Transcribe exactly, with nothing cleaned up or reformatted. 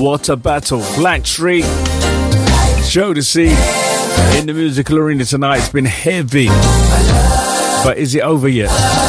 What a battle. Blackstreet, Jodeci in the musical arena tonight. It's been heavy. But is it over yet?